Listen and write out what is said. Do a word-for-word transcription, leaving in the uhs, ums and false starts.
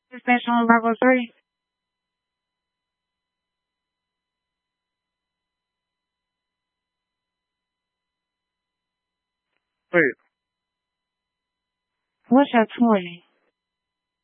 Station on level three. Wait. What's your twenty?